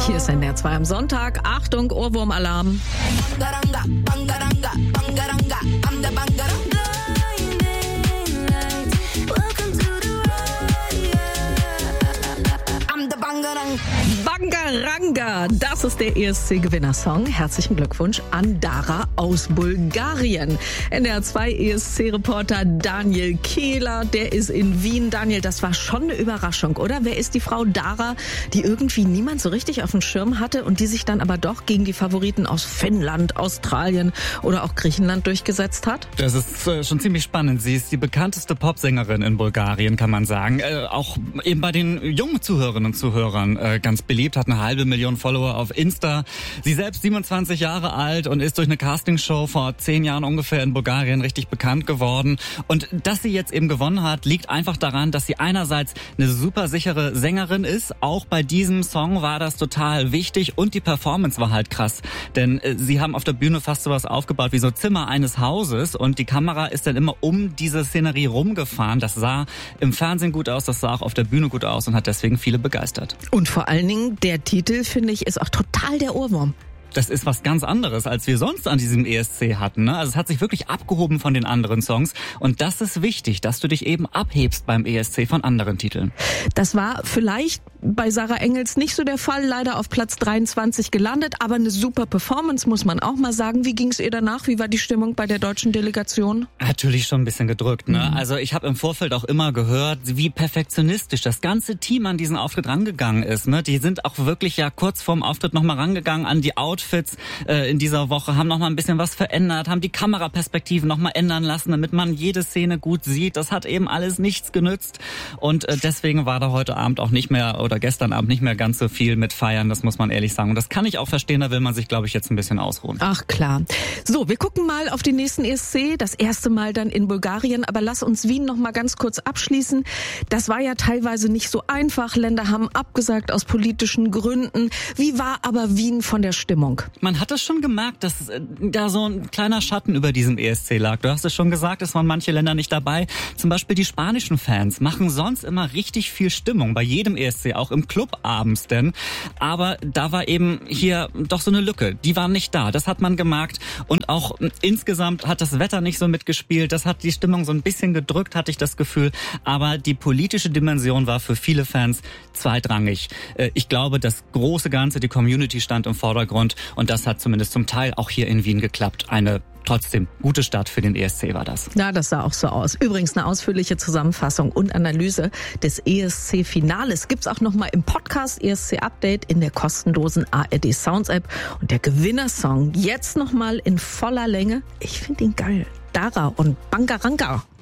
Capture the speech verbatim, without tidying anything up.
Hier ist N D R zwei am Sonntag. Achtung, Ohrwurmalarm. Bangaranga, bangaranga, bangaranga, I'm the bangaranga. I'm the bangaranga. Bangaranga, das ist der E S C-Gewinnersong. Herzlichen Glückwunsch an Dara aus Bulgarien. N D R zwei E S C-Reporter Daniel Kehler, der ist in Wien. Daniel, das war schon eine Überraschung, oder? Wer ist die Frau Dara, die irgendwie niemand so richtig auf dem Schirm hatte und die sich dann aber doch gegen die Favoriten aus Finnland, Australien oder auch Griechenland durchgesetzt hat? Das ist äh, schon ziemlich spannend. Sie ist die bekannteste Popsängerin in Bulgarien, kann man sagen. Äh, auch eben bei den jungen Zuhörerinnen und Zuhörern äh, ganz beliebt, hat eine halbe Million Follower auf Insta. Sie selbst siebenundzwanzig Jahre alt und ist durch eine Castingshow vor zehn Jahren ungefähr in Bulgarien richtig bekannt geworden. Und dass sie jetzt eben gewonnen hat, liegt einfach daran, dass sie einerseits eine super sichere Sängerin ist. Auch bei diesem Song war das total wichtig und die Performance war halt krass. Denn äh, sie haben auf der Bühne fast sowas aufgebaut wie so Zimmer eines Hauses und die Kamera ist dann immer um diese Szenerie rumgefahren. Das sah im Fernsehen gut aus, das sah auch auf der Bühne gut aus und hat deswegen viele begeistert. Und vor allen Dingen, der Titel, finde ich, ist auch total der Ohrwurm. Das ist was ganz anderes, als wir sonst an diesem E S C hatten. Ne? Also es hat sich wirklich abgehoben von den anderen Songs. Und das ist wichtig, dass du dich eben abhebst beim E S C von anderen Titeln. Das war vielleicht bei Sarah Engels nicht so der Fall, leider auf Platz dreiundzwanzig gelandet, aber eine super Performance, muss man auch mal sagen. Wie ging es ihr danach? Wie war die Stimmung bei der deutschen Delegation? Natürlich schon ein bisschen gedrückt. Ne? Mhm. Also ich habe im Vorfeld auch immer gehört, wie perfektionistisch das ganze Team an diesen Auftritt rangegangen ist. Ne? Die sind auch wirklich ja kurz vorm Auftritt nochmal rangegangen an die Outfits äh, in dieser Woche, haben nochmal ein bisschen was verändert, haben die Kameraperspektiven nochmal ändern lassen, damit man jede Szene gut sieht. Das hat eben alles nichts genützt. Und äh, deswegen war da heute Abend auch nicht mehr oder gestern Abend nicht mehr ganz so viel mit Feiern, das muss man ehrlich sagen. Und das kann ich auch verstehen, da will man sich, glaube ich, jetzt ein bisschen ausruhen. Ach klar. So, wir gucken mal auf den nächsten E S C, das erste Mal dann in Bulgarien. Aber lass uns Wien noch mal ganz kurz abschließen. Das war ja teilweise nicht so einfach. Länder haben abgesagt aus politischen Gründen. Wie war aber Wien von der Stimmung? Man hat es schon gemerkt, dass äh, da so ein kleiner Schatten über diesem E S C lag. Du hast es schon gesagt, es waren manche Länder nicht dabei. Zum Beispiel die spanischen Fans machen sonst immer richtig viel Stimmung bei jedem E S C, auch im Club abends denn. Aber da war eben hier doch so eine Lücke. Die waren nicht da. Das hat man gemerkt. Und auch äh, insgesamt hat das Wetter nicht so mitgespielt. Das hat die Stimmung so ein bisschen gedrückt, hatte ich das Gefühl. Aber die politische Dimension war für viele Fans zweitrangig. Äh, ich glaube, das große Ganze, die Community stand im Vordergrund. Und das hat zumindest zum Teil auch hier in Wien geklappt. Eine trotzdem gute Start für den E S C war das. Ja, das sah auch so aus. Übrigens eine ausführliche Zusammenfassung und Analyse des E S C-Finales gibt's auch nochmal im Podcast E S C-Update in der kostenlosen A R D Sounds App. Und der Gewinnersong jetzt nochmal in voller Länge. Ich finde ihn geil. Dara und Bangaranga.